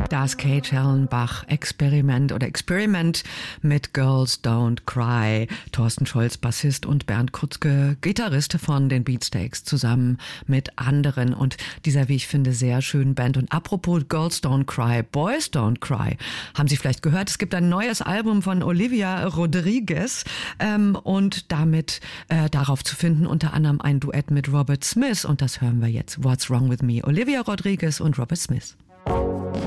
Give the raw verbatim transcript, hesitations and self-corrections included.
Das Kate Schellenbach Experiment oder Experiment mit Girls Don't Cry. Thorsten Scholz, Bassist, und Bernd Kutzke, Gitarrist von den Beatsteaks, zusammen mit anderen und dieser, wie ich finde, sehr schönen Band. Und apropos Girls Don't Cry, Boys Don't Cry, haben Sie vielleicht gehört, es gibt ein neues Album von Olivia Rodriguez ähm, und damit äh, darauf zu finden unter anderem ein Duett mit Robert Smith, und das hören wir jetzt. What's Wrong With Me? Olivia Rodriguez und Robert Smith.